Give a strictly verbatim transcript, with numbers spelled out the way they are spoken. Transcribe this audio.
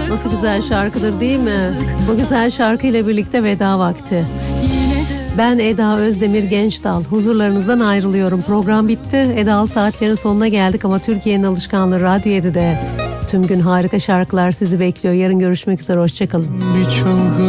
Nasıl güzel şarkıdır değil mi? Bu güzel şarkıyla birlikte veda vakti. Ben Eda Özdemir Gençdal. Huzurlarınızdan ayrılıyorum. Program bitti. Eda'lı saatlerin sonuna geldik ama Türkiye'nin alışkanlığı Radyo yedide. Tüm gün harika şarkılar sizi bekliyor. Yarın görüşmek üzere. Hoşçakalın.